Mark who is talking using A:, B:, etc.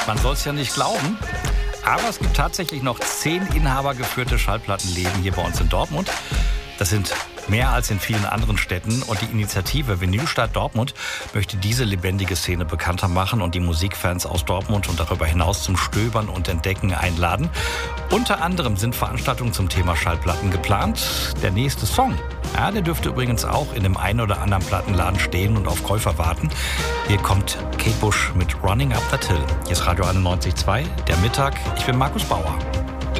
A: Man soll es ja nicht glauben, aber es gibt tatsächlich noch 10 inhabergeführte Schallplattenläden hier bei uns in Dortmund. Das sind mehr als in vielen anderen Städten. Und die Initiative Vinylstadt Dortmund möchte diese lebendige Szene bekannter machen und die Musikfans aus Dortmund und darüber hinaus zum Stöbern und Entdecken einladen. Unter anderem sind Veranstaltungen zum Thema Schallplatten geplant. Der nächste Song, ja, der dürfte übrigens auch in dem einen oder anderen Plattenladen stehen und auf Käufer warten. Hier kommt Kate Bush mit Running Up That Hill. Hier ist Radio 91.2, der Mittag. Ich bin Markus Bauer.